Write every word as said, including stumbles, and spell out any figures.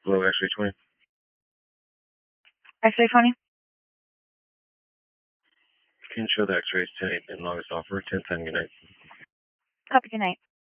Hello, X-ray twenty. X-ray twenty. Can you show the X-rays ten eight and log us off for ten ten, good night. Copy, good night.